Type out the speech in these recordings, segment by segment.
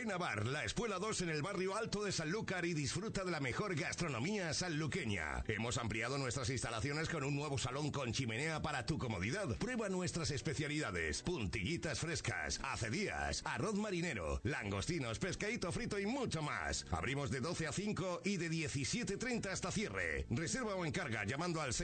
Ven a Bar, la Espuela 2 en el barrio Alto de Sanlúcar y disfruta de la mejor gastronomía sanluqueña. Hemos ampliado nuestras instalaciones con un nuevo salón con chimenea para tu comodidad. Prueba nuestras especialidades: puntillitas frescas, acedías, arroz marinero, langostinos, pescadito frito y mucho más. Abrimos de 12 a 5 y de 17:30 hasta cierre. Reserva o encarga llamando al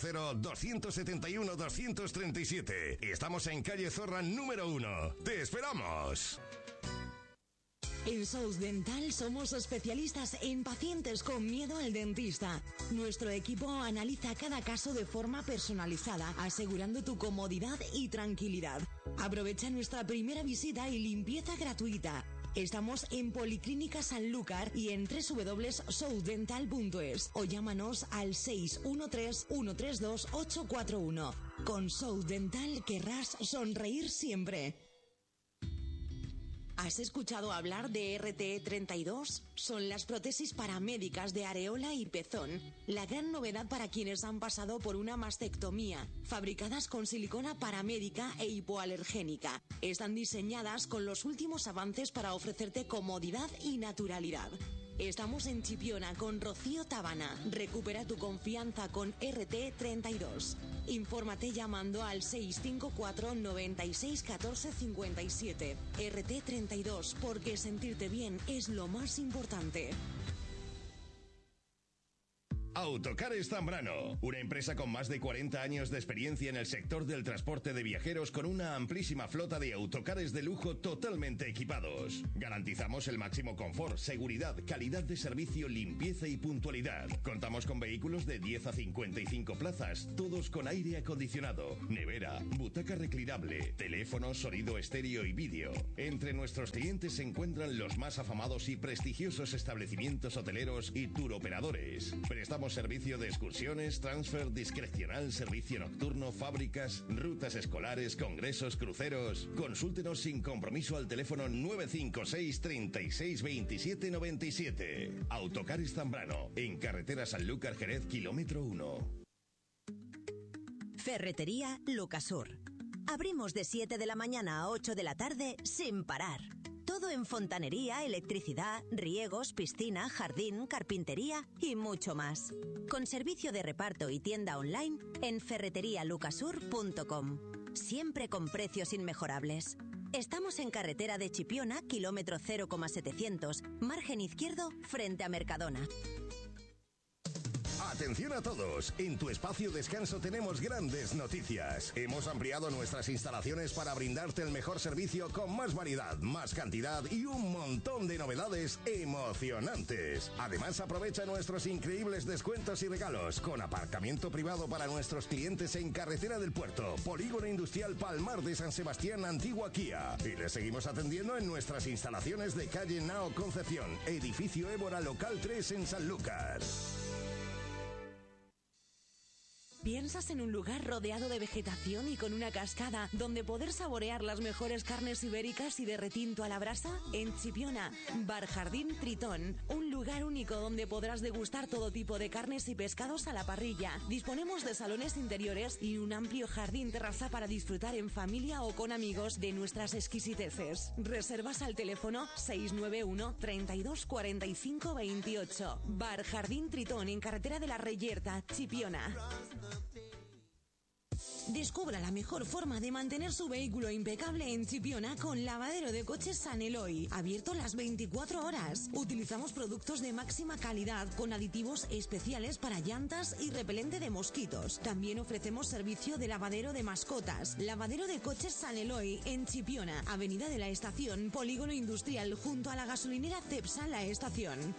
600-271-237. Estamos en calle Zorra número 1. ¡Te esperamos! En South Dental somos especialistas en pacientes con miedo al dentista. Nuestro equipo analiza cada caso de forma personalizada, asegurando tu comodidad y tranquilidad. Aprovecha nuestra primera visita y limpieza gratuita. Estamos en Policlínica Sanlúcar y en www.southdental.es o llámanos al 613-132-841. Con South Dental querrás sonreír siempre. ¿Has escuchado hablar de RT32? Son las prótesis paramédicas de areola y pezón. La gran novedad para quienes han pasado por una mastectomía. Fabricadas con silicona paramédica e hipoalergénica. Están diseñadas con los últimos avances para ofrecerte comodidad y naturalidad. Estamos en Chipiona con Rocío Tabana. Recupera tu confianza con RT32. Infórmate llamando al 654 96 14 57. RT32, porque sentirte bien es lo más importante. Autocares Zambrano, una empresa con más de 40 años de experiencia en el sector del transporte de viajeros con una amplísima flota de autocares de lujo totalmente equipados. Garantizamos el máximo confort, seguridad, calidad de servicio, limpieza y puntualidad. Contamos con vehículos de 10 a 55 plazas, todos con aire acondicionado, nevera, butaca reclinable, teléfono, sonido estéreo y vídeo. Entre nuestros clientes se encuentran los más afamados y prestigiosos establecimientos hoteleros y turoperadores. Prestamos servicio de excursiones, transfer discrecional, servicio nocturno, fábricas, rutas escolares, congresos, cruceros. Consúltenos sin compromiso al teléfono 956 36 27 97. Autocares Zambrano, en carretera Sanlúcar Jerez, kilómetro 1. Ferretería Lucasur. Abrimos de 7 de la mañana a 8 de la tarde sin parar. Todo en fontanería, electricidad, riegos, piscina, jardín, carpintería y mucho más. Con servicio de reparto y tienda online en ferreterialucasur.com. Siempre con precios inmejorables. Estamos en carretera de Chipiona, kilómetro 0,700, margen izquierdo, frente a Mercadona. Atención a todos, en tu espacio descanso tenemos grandes noticias. Hemos ampliado nuestras instalaciones para brindarte el mejor servicio con más variedad, más cantidad y un montón de novedades emocionantes. Además, aprovecha nuestros increíbles descuentos y regalos con aparcamiento privado para nuestros clientes en Carretera del Puerto, Polígono Industrial Palmar de San Sebastián, Antigua Kia. Y les seguimos atendiendo en nuestras instalaciones de calle Nao Concepción, edificio Évora Local 3 en Sanlúcar. ¿Piensas en un lugar rodeado de vegetación y con una cascada donde poder saborear las mejores carnes ibéricas y de retinto a la brasa? En Chipiona, Bar Jardín Tritón, un lugar único donde podrás degustar todo tipo de carnes y pescados a la parrilla. Disponemos de salones interiores y un amplio jardín terraza para disfrutar en familia o con amigos de nuestras exquisiteces. Reservas al teléfono 691 32 45 28. Bar Jardín Tritón en carretera de la Reyerta, Chipiona. Descubra la mejor forma de mantener su vehículo impecable en Chipiona con Lavadero de Coches San Eloy, abierto las 24 horas. Utilizamos productos de máxima calidad con aditivos especiales para llantas y repelente de mosquitos. También ofrecemos servicio de lavadero de mascotas. Lavadero de Coches San Eloy en Chipiona, Avenida de la Estación, Polígono Industrial, junto a la gasolinera Cepsa La Estación.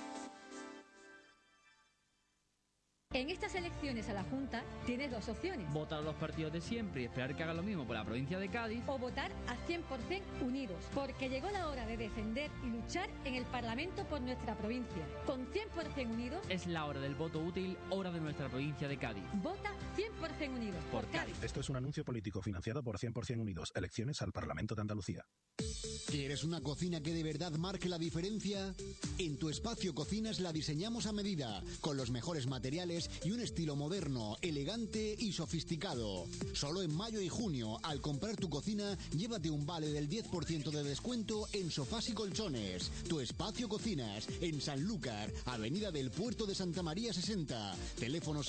En estas elecciones a la Junta tienes dos opciones. Votar a los partidos de siempre y esperar que hagan lo mismo por la provincia de Cádiz. O votar a 100% unidos, porque llegó la hora de defender y luchar en el Parlamento por nuestra provincia. Con 100% unidos... Es la hora del voto útil, hora de nuestra provincia de Cádiz. Vota 100% unidos por Cádiz. Esto es un anuncio político financiado por 100% Unidos. Elecciones al Parlamento de Andalucía. ¿Quieres una cocina que de verdad marque la diferencia? En Tu Espacio Cocinas la diseñamos a medida, con los mejores materiales y un estilo moderno, elegante y sofisticado. Solo en mayo y junio, al comprar tu cocina, llévate un vale del 10% de descuento en sofás y colchones. Tu Espacio Cocinas, en Sanlúcar, Avenida del Puerto de Santa María 60. Teléfono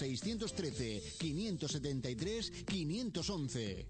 613-573-511.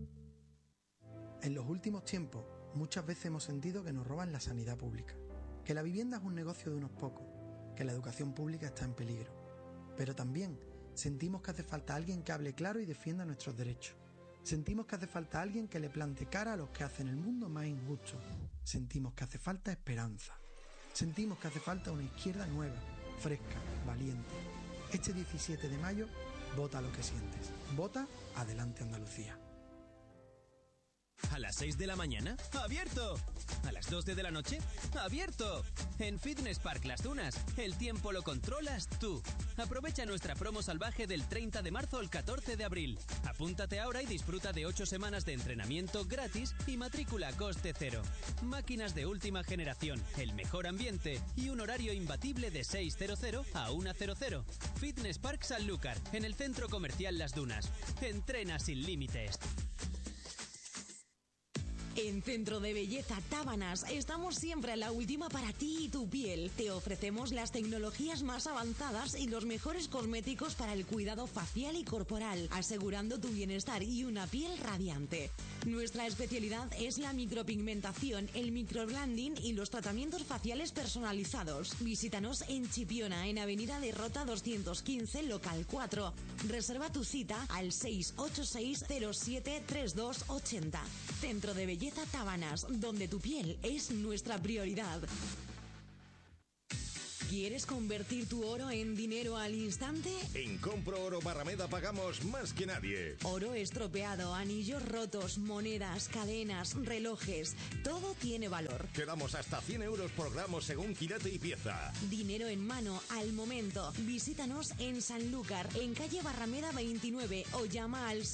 En los últimos tiempos, muchas veces hemos sentido que nos roban la sanidad pública, que la vivienda es un negocio de unos pocos, que la educación pública está en peligro. Pero también sentimos que hace falta alguien que hable claro y defienda nuestros derechos. Sentimos que hace falta alguien que le plante cara a los que hacen el mundo más injusto. Sentimos que hace falta esperanza. Sentimos que hace falta una izquierda nueva, fresca, valiente. Este 17 de mayo, vota lo que sientes. Vota Adelante Andalucía. A las 6 de la mañana, ¡abierto! A las 12 de la noche, ¡abierto! En Fitness Park Las Dunas, el tiempo lo controlas tú. Aprovecha nuestra promo salvaje del 30 de marzo al 14 de abril. Apúntate ahora y disfruta de 8 semanas de entrenamiento gratis y matrícula a coste cero. Máquinas de última generación, el mejor ambiente y un horario imbatible de 6:00 a 1:00. Fitness Park Sanlúcar, en el centro comercial Las Dunas. Entrena sin límites. En Centro de Belleza Tábanas estamos siempre a la última para ti y tu piel. Te ofrecemos las tecnologías más avanzadas y los mejores cosméticos para el cuidado facial y corporal, asegurando tu bienestar y una piel radiante. Nuestra especialidad es la micropigmentación, el microblending y los tratamientos faciales personalizados. Visítanos en Chipiona, en Avenida de Rota 215, local 4. Reserva tu cita al 686-073280. Centro de Belleza Tábanas, donde tu piel es nuestra prioridad. ¿Quieres convertir tu oro en dinero al instante? En Compro Oro Barrameda pagamos más que nadie. Oro estropeado, anillos rotos, monedas, cadenas, relojes, todo tiene valor. Te damos hasta 100 euros por gramo según quilate y pieza. Dinero en mano, al momento. Visítanos en Sanlúcar, en calle Barrameda 29 o llama al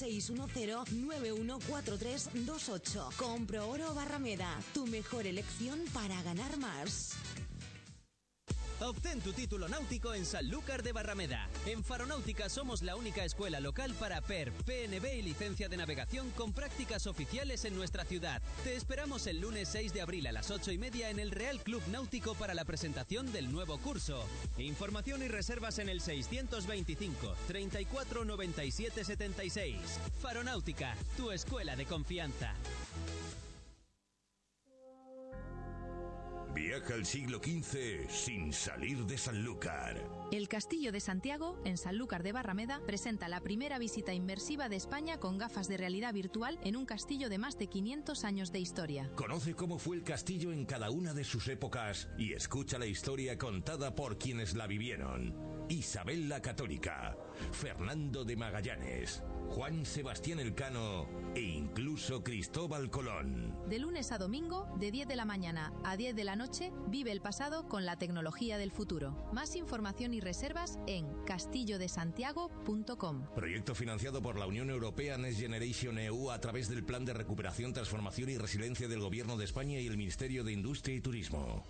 610-914328. Compro Oro Barrameda, tu mejor elección para ganar más. Obtén tu título náutico en Sanlúcar de Barrameda. En Faronáutica somos la única escuela local para PER, PNB y licencia de navegación con prácticas oficiales en nuestra ciudad. Te esperamos el lunes 6 de abril a las 8:30 en el Real Club Náutico para la presentación del nuevo curso. Información y reservas en el 625 34 97 76. Faronáutica, tu escuela de confianza. Viaja al siglo XV sin salir de Sanlúcar. El Castillo de Santiago, en Sanlúcar de Barrameda, presenta la primera visita inmersiva de España con gafas de realidad virtual en un castillo de más de 500 años de historia. Conoce cómo fue el castillo en cada una de sus épocas y escucha la historia contada por quienes la vivieron. Isabel la Católica, Fernando de Magallanes, Juan Sebastián Elcano e incluso Cristóbal Colón. De lunes a domingo, de 10 de la mañana a 10 de la noche, vive el pasado con la tecnología del futuro. Más información y reservas en castillodesantiago.com. Proyecto financiado por la Unión Europea Next Generation EU a través del Plan de Recuperación, Transformación y Resiliencia del Gobierno de España y el Ministerio de Industria y Turismo.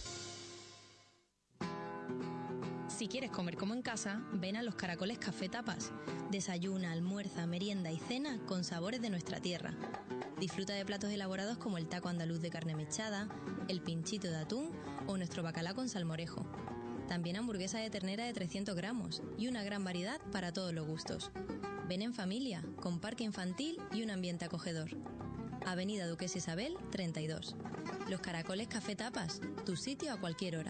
Si quieres comer como en casa, ven a Los Caracoles Café Tapas. Desayuna, almuerza, merienda y cena con sabores de nuestra tierra. Disfruta de platos elaborados como el taco andaluz de carne mechada, el pinchito de atún o nuestro bacalao con salmorejo. También hamburguesa de ternera de 300 gramos y una gran variedad para todos los gustos. Ven en familia, con parque infantil y un ambiente acogedor. Avenida Duquesa Isabel, 32. Los Caracoles Café Tapas, tu sitio a cualquier hora.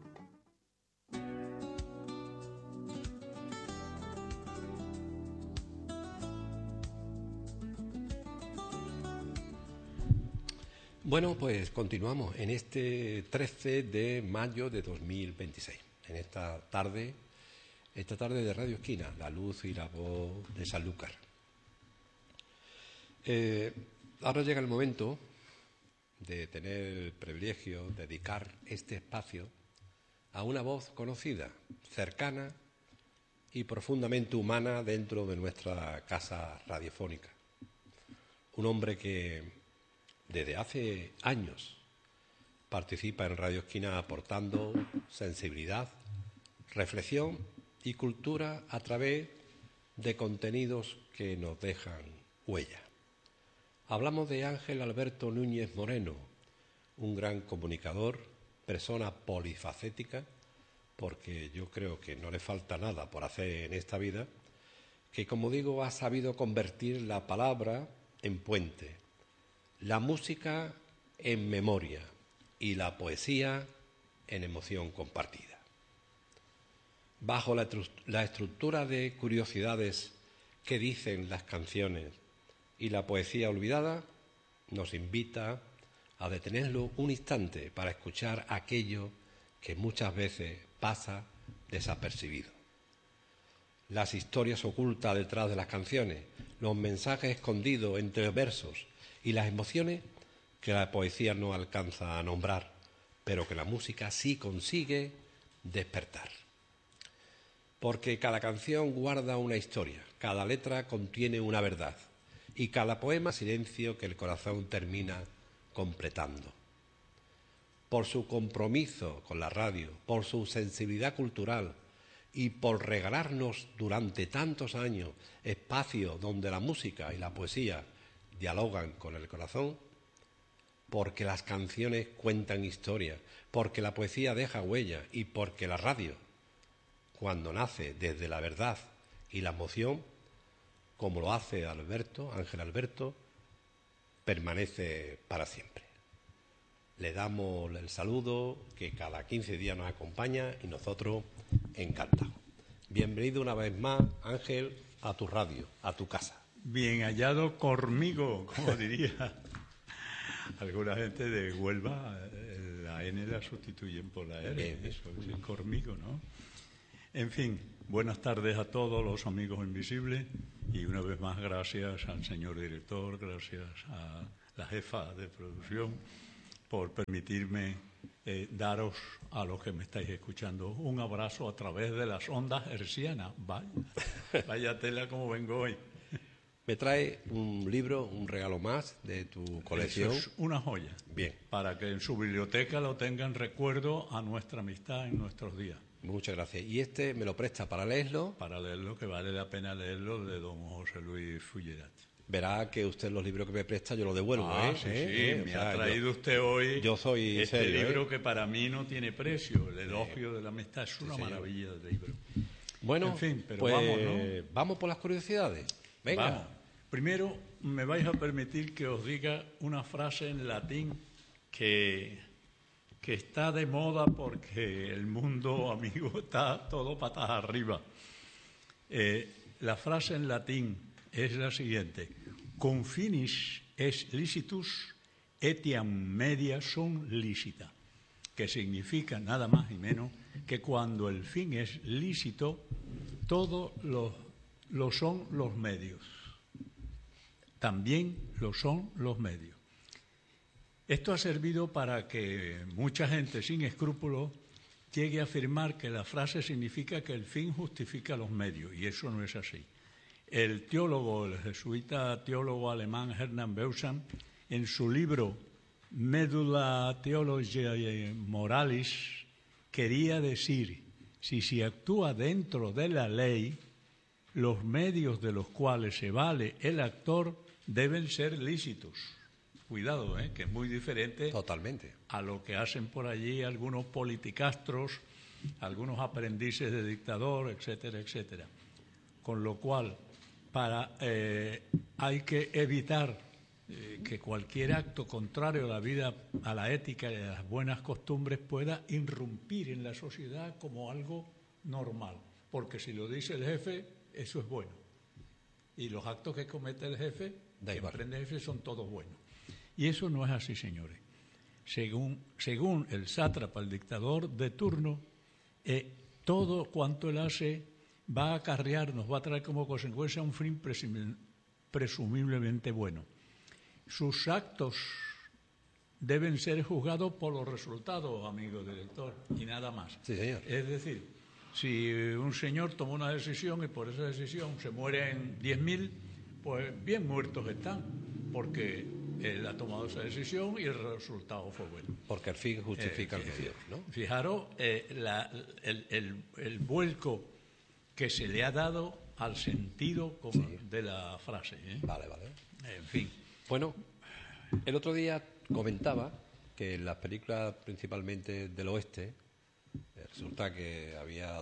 Bueno, pues continuamos en este 13 de mayo de 2026, en esta tarde de Radio Esquina, la luz y la voz de Sanlúcar. Ahora llega el momento de tener el privilegio de dedicar este espacio a una voz conocida, cercana y profundamente humana dentro de nuestra casa radiofónica. Un hombre que desde hace años, participa en Radio Esquina aportando sensibilidad, reflexión y cultura a través de contenidos que nos dejan huella. Hablamos de Ángel Alberto Núñez Moreno, un gran comunicador, persona polifacética, porque yo creo que no le falta nada por hacer en esta vida, que, como digo, ha sabido convertir la palabra en puente, la música en memoria y la poesía en emoción compartida. Bajo la estructura de curiosidades que dicen las canciones y la poesía olvidada, nos invita a detenerlo un instante para escuchar aquello que muchas veces pasa desapercibido. Las historias ocultas detrás de las canciones, los mensajes escondidos entre versos y las emociones que la poesía no alcanza a nombrar, pero que la música sí consigue despertar. Porque cada canción guarda una historia, cada letra contiene una verdad y cada poema silencio que el corazón termina completando. Por su compromiso con la radio, por su sensibilidad cultural y por regalarnos durante tantos años espacios donde la música y la poesía dialogan con el corazón, porque las canciones cuentan historias, porque la poesía deja huella y porque la radio, cuando nace desde la verdad y la emoción, como lo hace Ángel Alberto, permanece para siempre. Le damos el saludo que cada 15 días nos acompaña y nosotros encantados. Bienvenido una vez más, Ángel, a tu radio, a tu casa. Bien hallado conmigo, como diría alguna gente de Huelva, la N la sustituyen por la R, eso es conmigo, ¿no? En fin, buenas tardes a todos los amigos invisibles y una vez más gracias al señor director, gracias a la jefa de producción por permitirme daros a los que me estáis escuchando un abrazo a través de las ondas hercianas. Vaya tela como vengo hoy. Me trae un libro, un regalo más de tu colección. Eso es una joya. Bien. Para que en su biblioteca lo tengan recuerdo a nuestra amistad en nuestros días. Muchas gracias. ¿Y este me lo presta para leerlo? Para leerlo, que vale la pena leerlo, de don José Luis Fullerat. Verá que usted los libros que me presta yo los devuelvo, Sí, me ha traído usted hoy yo soy este serio, libro que para mí no tiene precio, el elogio de la amistad, es una maravilla de libro. Bueno, en fin, pero pues vamos, ¿no? Vamos por las curiosidades. Venga. Vamos. Primero, me vais a permitir que os diga una frase en latín que está de moda porque el mundo, amigo, está todo patas arriba. La frase en latín es la siguiente: cum finis est licitus etiam media sunt licita, que significa nada más y menos que cuando el fin es lícito, todo lo son los medios. También lo son los medios. Esto ha servido para que mucha gente sin escrúpulos llegue a afirmar que la frase significa que el fin justifica los medios, y eso no es así. El teólogo, el jesuita teólogo alemán Hermann Beuyssan, en su libro Medulla Theologiae Moralis, quería decir, si se actúa dentro de la ley, los medios de los cuales se vale el actor deben ser lícitos. Cuidado, que es muy diferente totalmente a lo que hacen por allí algunos politicastros, algunos aprendices de dictador, etcétera, etcétera. Con lo cual, hay que evitar que cualquier acto contrario a la vida, a la ética y a las buenas costumbres pueda irrumpir en la sociedad como algo normal. Porque si lo dice el jefe, eso es bueno. Y los actos que comete el jefe, que emprende el jefe, son todos buenos. Y eso no es así, señores. Según el sátrapa, el dictador de turno, todo cuanto él hace va a acarrear, nos va a traer como consecuencia un fin presumiblemente bueno. Sus actos deben ser juzgados por los resultados, amigo director, y nada más. Sí, señor. Es decir, si un señor toma una decisión y por esa decisión se mueren 10.000, pues bien muertos están, porque él ha tomado esa decisión y el resultado fue bueno. Porque el fin justifica el medio, ¿no? Fijaros el vuelco que se le ha dado al sentido de la frase. Vale. En fin. Bueno, el otro día comentaba que en las películas principalmente del oeste resulta que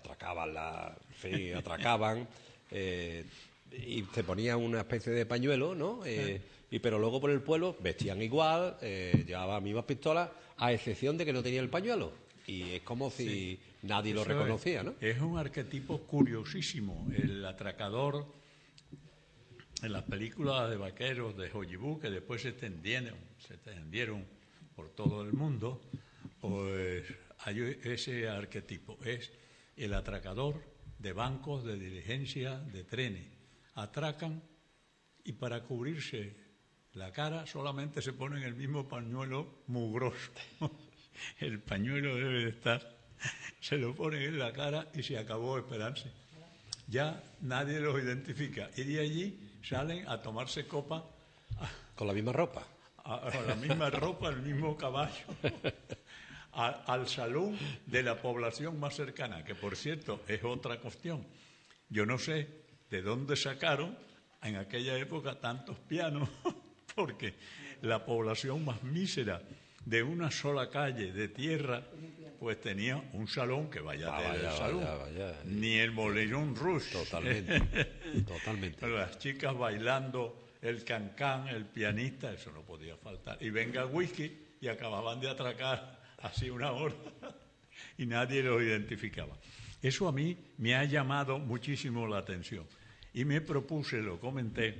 atracaban y se ponían una especie de pañuelo, ¿no? Pero luego por el pueblo vestían igual, llevaban las mismas pistolas, a excepción de que no tenía el pañuelo. Y es como si nadie lo reconocía, ¿no? Es un arquetipo curiosísimo. El atracador, en las películas de vaqueros de Hollywood, que después se extendieron por todo el mundo, pues hay ese arquetipo. Es el atracador de bancos, de diligencia, de trenes. Atracan y para cubrirse la cara solamente se ponen el mismo pañuelo mugroso. El pañuelo debe de estar, se lo ponen en la cara y se acabó esperarse. Ya nadie los identifica. Y de allí salen a tomarse copa. ¿Con la misma ropa? Con la misma ropa, el mismo caballo. Al salón de la población más cercana, que por cierto es otra cuestión. Yo no sé de dónde sacaron en aquella época tantos pianos, porque la población más mísera de una sola calle de tierra, pues tenía un salón que vaya. Ni el Moulin Rouge. Totalmente. Las chicas bailando, el cancán, el pianista, eso no podía faltar. Y venga el whisky y acababan de atracar así una hora y nadie los identificaba. Eso a mí me ha llamado muchísimo la atención. Y me propuse, lo comenté,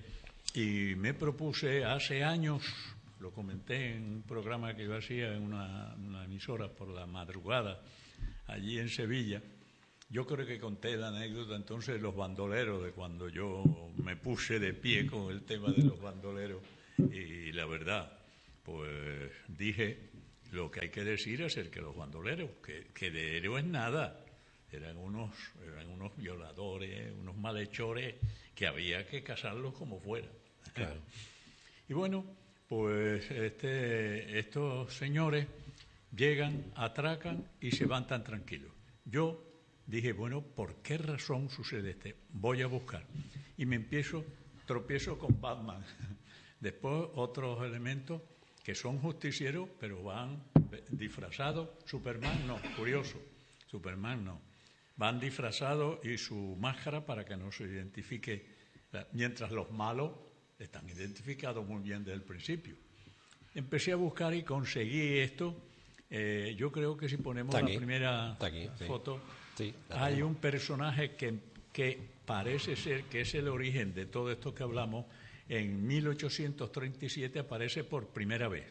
hace años, lo comenté en un programa que yo hacía en una emisora por la madrugada, allí en Sevilla. Yo creo que conté la anécdota entonces de los bandoleros, de cuando yo me puse de pie con el tema de los bandoleros. Y la verdad, pues dije lo que hay que decir acerca de los bandoleros, que de héroes nada. Eran unos violadores, unos malhechores que había que casarlos como fuera. Claro. Y bueno, pues estos señores llegan, atracan y se van tan tranquilos. Yo dije, bueno, ¿por qué razón sucede esto? Voy a buscar. Y tropiezo con Batman. Después otros elementos que son justicieros, pero van disfrazados. Superman no, curioso. Superman no. Van disfrazados y su máscara para que no se identifique, mientras los malos están identificados muy bien desde el principio. Empecé a buscar y conseguí esto. Yo creo que si ponemos la primera foto, hay un personaje que parece ser que es el origen de todo esto que hablamos. En 1837 aparece por primera vez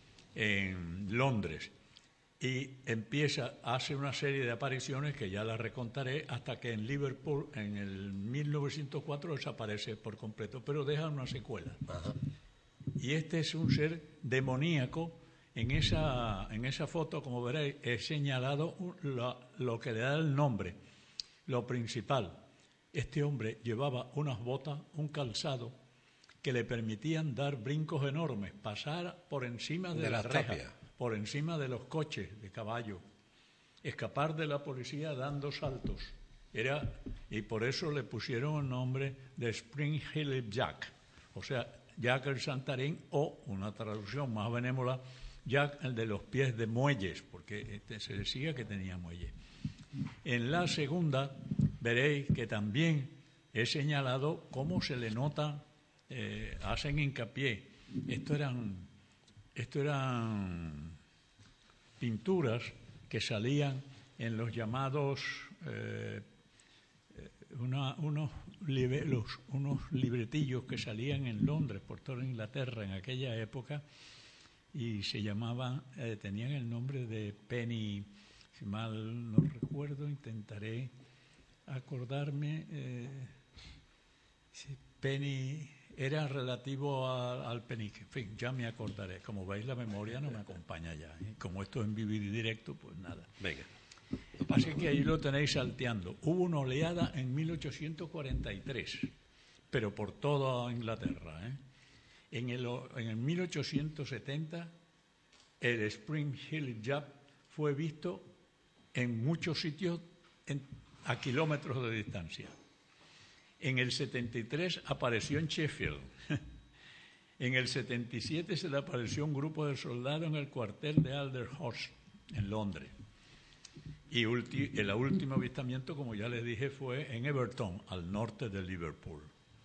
en Londres. Y hace una serie de apariciones que ya las recontaré, hasta que en Liverpool, en el 1904, desaparece por completo, pero deja una secuela. Ajá. Y este es un ser demoníaco. En esa foto, como veréis, he señalado lo que le da el nombre, lo principal. Este hombre llevaba unas botas, un calzado, que le permitían dar brincos enormes, pasar por encima de las rejas, por encima de los coches de caballo, escapar de la policía dando saltos. Y por eso le pusieron el nombre de Spring Heel Jack, o sea, Jack el Santarín, o una traducción más benévola, Jack el de los pies de muelles, porque se decía que tenía muelles. En la segunda veréis que también he señalado cómo se le nota, hacen hincapié. Esto eran pinturas que salían en los llamados unos libretillos que salían en Londres, por toda Inglaterra en aquella época, y se llamaban, tenían el nombre de Penny, si mal no recuerdo, intentaré acordarme, Penny era relativo al penique. En fin, ya me acordaré. Como veis, la memoria no me acompaña ya. Como esto es en vivo y directo, pues nada. Venga. Así que ahí lo tenéis salteando. Hubo una oleada en 1843, pero por toda Inglaterra, En el 1870, el Spring Hill Jab fue visto en muchos sitios a kilómetros de distancia. En el 73 apareció en Sheffield. En el 77 se le apareció un grupo de soldados en el cuartel de Aldershot, en Londres. Y el último avistamiento, como ya les dije, fue en Everton, al norte de Liverpool.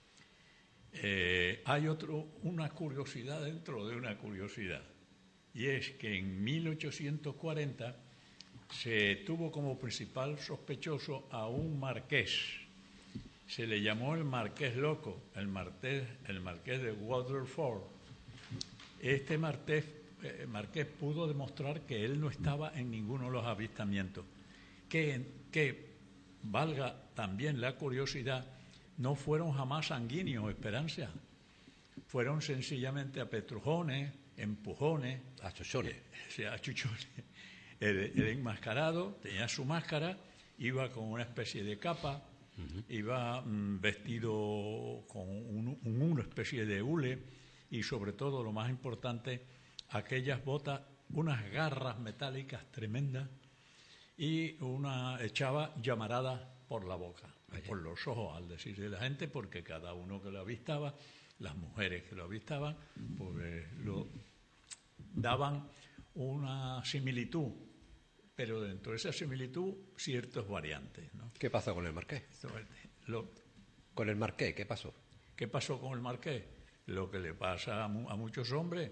Hay una curiosidad dentro de una curiosidad, y es que en 1840 se tuvo como principal sospechoso a un marqués. Se le llamó el Marqués Loco, el marqués de Waterford. Este marqués pudo demostrar que él no estaba en ninguno de los avistamientos. Que valga también la curiosidad, no fueron jamás sanguíneos, Esperanza. Fueron sencillamente apetrujones, empujones. Achuchones. Achuchones. El enmascarado tenía su máscara, iba con una especie de capa, iba vestido con una especie de hule y, sobre todo, lo más importante, aquellas botas, unas garras metálicas tremendas, y echaba llamaradas por la boca, por los ojos, al decirle la gente, porque cada uno que lo avistaba, las mujeres que lo avistaban, pues lo daban una similitud, pero dentro de esa similitud ciertos variantes, ¿no? ¿Qué pasó con el marqués? ¿Con el marqués qué pasó? ¿Qué pasó con el marqués? Lo que le pasa a muchos hombres.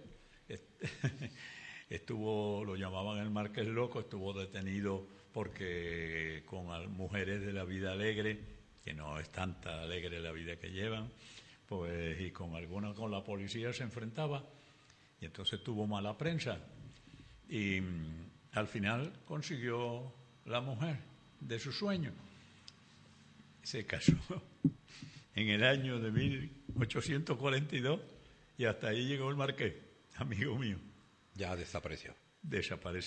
Lo llamaban el Marqués Loco, estuvo detenido porque con mujeres de la vida alegre, que no es tanta alegre la vida que llevan, pues, y con la policía se enfrentaba, y entonces tuvo mala prensa, y al final consiguió la mujer de su sueño. Se casó en el año de 1842 y hasta ahí llegó el marqués, amigo mío. Ya desapareció. Desapareció.